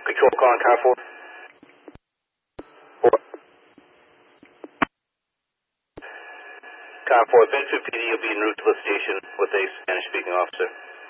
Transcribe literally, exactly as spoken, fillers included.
Control calling car four. Four. Car four, Benfield P D will be en route to the station with a Spanish-speaking officer.